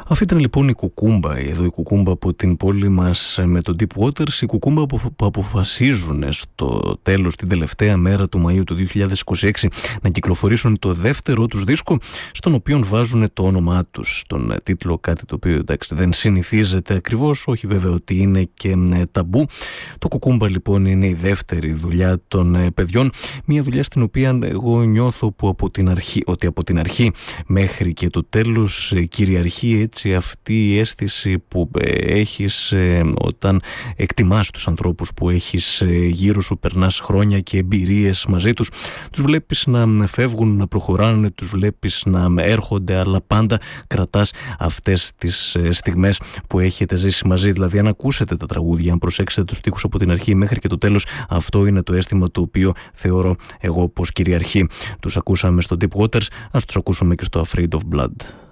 Αυτή ήταν λοιπόν η Κουκούμπα, εδώ η Κουκούμπα από την πόλη μας με το Deep Waters, η Κουκούμπα που αποφασίζουν στο τέλος, την τελευταία μέρα του Μαΐου του 2026, να κυκλοφορήσουν το δεύτερο τους δίσκο, στον οποίο βάζουν το όνομά τους στον τίτλο, κάτι το οποίο εντάξει δεν συνηθίζεται ακριβώς, όχι βέβαια ότι είναι και ταμπού. Το Κουκούμπα λοιπόν είναι η δεύτερη δουλειά των παιδιών, μια δουλειά στην οποία εγώ νιώθω που από την αρχή μέχρι και το τέλος κυριαρχεί έτσι αυτή η αίσθηση που έχεις όταν εκτιμάς τους ανθρώπους που έχεις γύρω σου, περνάς χρόνια και εμπειρίες μαζί τους, τους βλέπεις να φεύγουν, να προχωράνε, τους βλέπεις να έρχονται, αλλά πάντα κρατάς αυτές τις στιγμές που έχετε ζήσει μαζί. Δηλαδή αν ακούσετε τα τραγούδια, αν προσέξετε τους στίχους από την αρχή μέχρι και το τέλος, αυτό είναι το αίσθημα το οποίο θεωρώ εγώ πως κυριαρχεί. Τους ακούσαμε στο Deep Waters, ας τους ακούσουμε και στο Afraid of Blood.